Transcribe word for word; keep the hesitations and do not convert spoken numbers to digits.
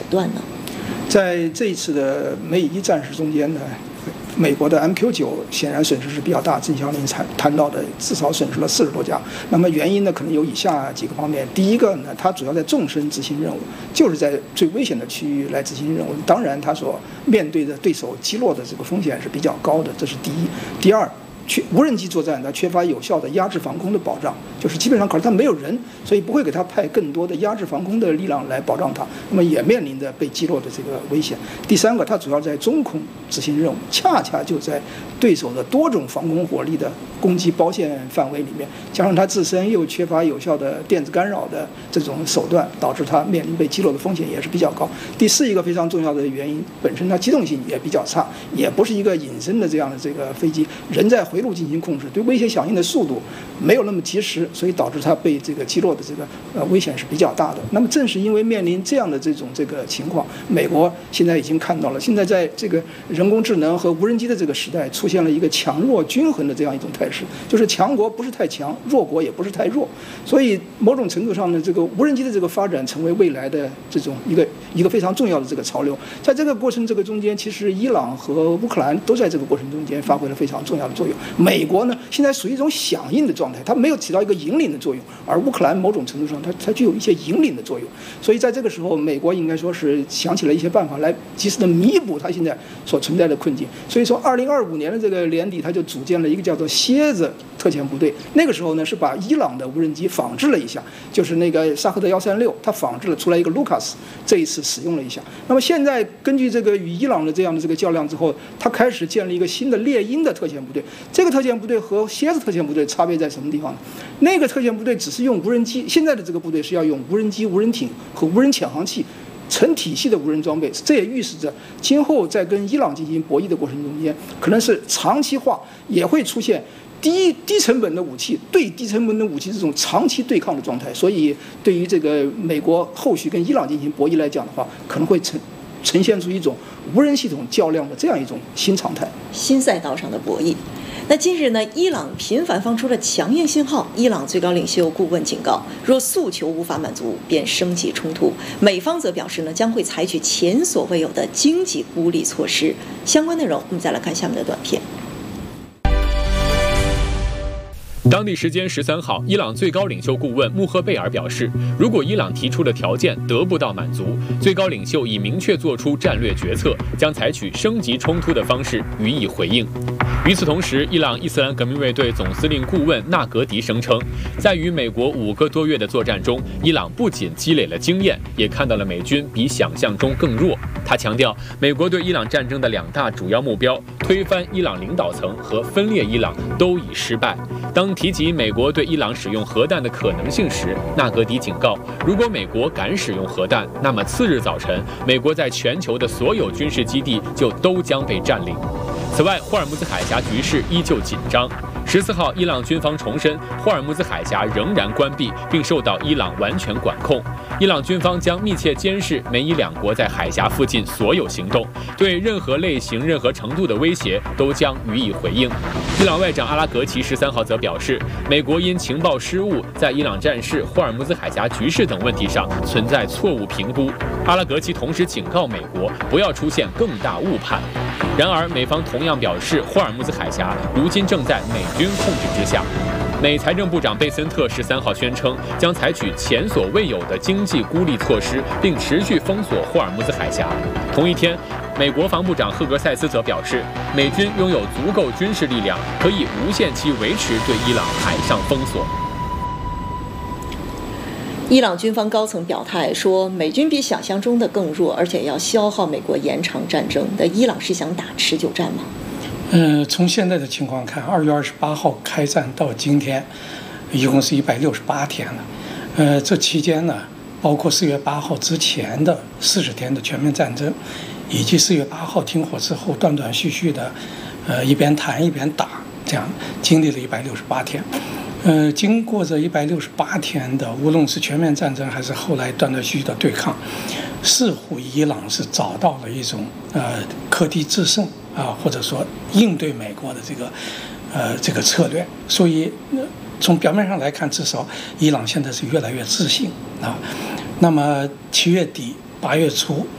段呢？ 在这一次的美以战事中间呢，美国的 M Q 九显然损失是比较大，郑晓林谈谈到的至少损失了四十多架。那么原因呢，可能有以下几个方面。第一个呢，它主要在纵深执行任务，就是在最危险的区域来执行任务。当然，它所面对的对手击落的这个风险是比较高的，这是第一。第二，缺无人机作战，它缺乏有效的压制防空的保障，就是基本上，可是它没有人，所以不会给它派更多的压制防空的力量来保障它，那么也面临着被击落的这个危险。第三个，它主要在中空执行任务，恰恰就在对手的多种防空火力的攻击包线范围里面，加上它自身又缺乏有效的电子干扰的这种手段，导致它面临被击落的风险也是比较高。第四一个非常重要的原因，本身它机动性也比较差，也不是一个隐身的这样的这个飞机，人在回路进行控制，对威胁响应的速度没有那么及时，所以导致它被这个击落的这个呃危险是比较大的。那么正是因为面临这样的这种这个情况，美国现在已经看到了，现在在这个人工智能和无人机的这个时代，出现了一个强弱均衡的这样一种态势，就是强国不是太强，弱国也不是太弱。所以某种程度上呢，这个无人机的这个发展成为未来的这种一个一个非常重要的这个潮流。在这个过程这个中间，其实伊朗和乌克兰都在这个过程中间发挥了非常重要的作用。美国呢，现在属于一种响应的状态，它没有起到一个引领的作用，而乌克兰某种程度上它它具有一些引领的作用。所以在这个时候，美国应该说是想起了一些办法来及时的弥补它现在所存在的困境。所以说，二零二五年的这个年底，它就组建了一个叫做蝎子特遣部队。那个时候呢，是把伊朗的无人机仿制了一下，就是那个沙赫德幺三六，它仿制了出来一个卢卡斯，这一次使用了一下。那么现在根据这个与伊朗的这样的这个较量之后，它开始建立一个新的猎鹰的特遣部队。这个特遣部队和蝎子特遣部队差别在什么地方呢？那个特遣部队只是用无人机，现在的这个部队是要用无人机、无人艇和无人潜航器成体系的无人装备。这也预示着今后在跟伊朗进行博弈的过程中间，可能是长期化，也会出现低低成本的武器对低成本的武器这种长期对抗的状态。所以对于这个美国后续跟伊朗进行博弈来讲的话，可能会呈呈现出一种无人系统较量的这样一种新常态， 新赛道上的博弈。那近日呢，伊朗频繁放出了强硬信号，伊朗最高领袖顾问警告，若诉求无法满足，便升级冲突。美方则表示呢，将会采取前所未有的经济孤立措施。相关内容，我们再来看下面的短片。 当地时间十三号，伊朗最高领袖顾问穆赫贝尔表示，如果伊朗提出的条件得不到满足，最高领袖已明确做出战略决策，将采取升级冲突的方式予以回应。与此同时，伊朗伊斯兰革命卫队总司令顾问纳格迪声称，在与美国五个多月的作战中，伊朗不仅积累了经验，也看到了美军比想象中更弱。他强调，美国对伊朗战争的两大主要目标——推翻伊朗领导层和分裂伊朗——都已失败。当提及美国对伊朗使用核弹的可能性时，纳格迪警告，如果美国敢使用核弹，那么次日早晨，美国在全球的所有军事基地就都将被占领。此外，霍尔木兹海峡局势依旧紧张。十四号，伊朗军方重申，霍尔木兹海峡仍然关闭，并受到伊朗完全管控。伊朗军方将密切监视美伊两国在海峡附近所有行动，对任何类型、任何程度的威胁都将予以回应。伊朗外长阿拉格齐十三号则表示，美国因情报失误，在伊朗战事、霍尔木兹海峡局势等问题上存在错误评估。阿拉格齐同时警告美国不要出现更大误判。然而，美方同样表示，霍尔木兹海峡如今正在美军控制之下。美财政部长贝森特十三号宣称，将采取前所未有的经济孤立措施，并持续封锁霍尔木兹海峡。同一天，美国防部长赫格塞斯则表示，美军拥有足够军事力量，可以无限期维持对伊朗海上封锁。 伊朗军方高层表态说，美军比想象中的更弱，而且要消耗美国延长战争。那伊朗是想打持久战吗？ 嗯，从现在的情况看，二月二十八号开战到今天，一共是一百六十八天了。呃，这期间呢，包括四月八号之前的四十天的全面战争，以及四月八号停火之后断断续续的，呃，一边谈一边打，这样经历了一百六十八天。呃，经过这一百六十八天的，无论是全面战争还是后来断断续续的对抗，似乎伊朗是找到了一种呃克敌制胜啊，或者说应对美国的这个呃这个策略。所以、呃、从表面上来看，至少伊朗现在是越来越自信啊。那么七月底八月初